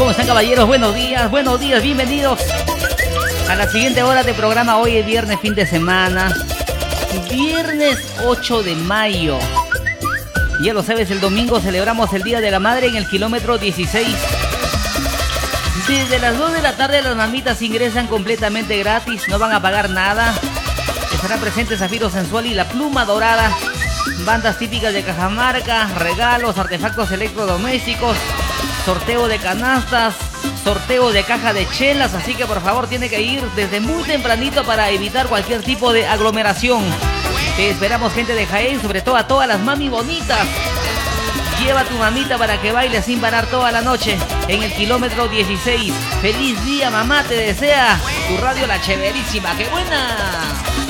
¿Cómo están, caballeros? Buenos días, bienvenidos a la siguiente hora de programa. Hoy es viernes, fin de semana, viernes 8 de mayo. Ya lo sabes, el domingo celebramos el Día de la Madre en el kilómetro 16. Desde las 2 de la tarde las mamitas ingresan completamente gratis, no van a pagar nada. Estará presente Zafiro Sensual y La Pluma Dorada, bandas típicas de Cajamarca, regalos, artefactos electrodomésticos, sorteo de canastas, sorteo de caja de chelas, así que por favor tiene que ir desde muy tempranito para evitar cualquier tipo de aglomeración. Te esperamos, gente de Jaén, sobre todo a todas las mami bonitas. Lleva a tu mamita para que baile sin parar toda la noche en el kilómetro 16. ¡Feliz día, mamá! Te desea tu radio La Chéverísima. ¡Qué buena!